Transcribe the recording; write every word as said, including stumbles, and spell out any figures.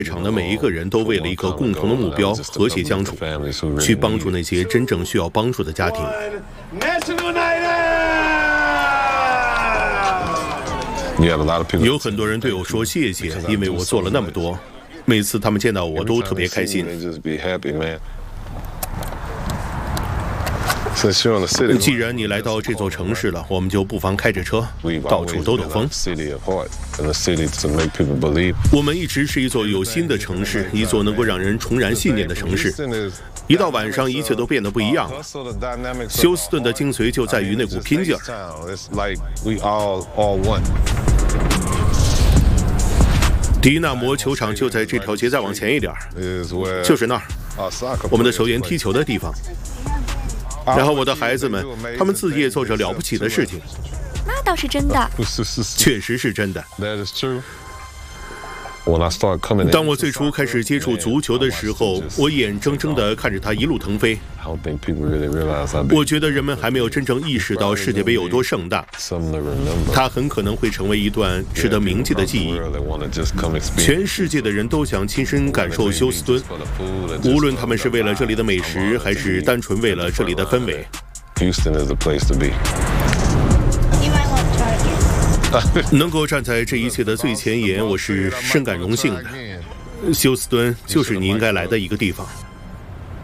场的每一个人都为了一个共同的目标和谐相处，去帮助那些真正需要帮助的家庭。有很多人对我说谢谢，因为我做了那么多。每次他们见到我都特别开心。既然你来到这座城市了，我们就不妨开着车到处兜兜风。我们一直是一座有心的城市，一座能够让人重燃信念的城市。一到晚上，一切都变得不一样了。休斯顿的精髓就在于那股拼劲儿。迪纳摩球场就在这条街，再往前一点，就是那儿，我们的球员踢球的地方。然后我的孩子们，他们自夜做着了不起的事情。 那倒是真的， 确实是真的。当我最初开始接触足球的时候，我眼睁睁地看着它一路腾飞。我觉得人们还没有真正意识到世界杯有多盛大，它很可能会成为一段值得铭记的记忆。全世界的人都想亲身感受休斯敦，无论他们是为了这里的美食，还是单纯为了这里的氛围。能够站在这一切的最前沿，我是深感荣幸的。休斯敦就是你应该来的一个地方。